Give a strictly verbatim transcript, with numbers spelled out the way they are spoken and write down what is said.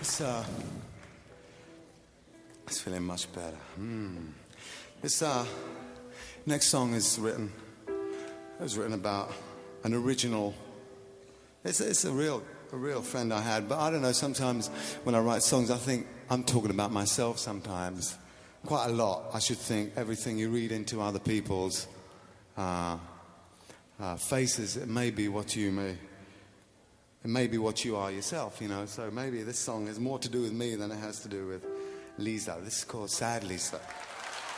It's, uh, it's feeling much better. Mm. This uh, next song is written. It was written about an original. It's, it's a real, a real friend I had. But I don't know. Sometimes when I write songs, I think I'm talking about myself. Sometimes, quite a lot. I should think everything you read into other people's uh, uh, faces. It may be what you may. It may be what you are yourself, you know. So maybe this song has more to do with me than it has to do with Lisa. This is called Sad Lisa.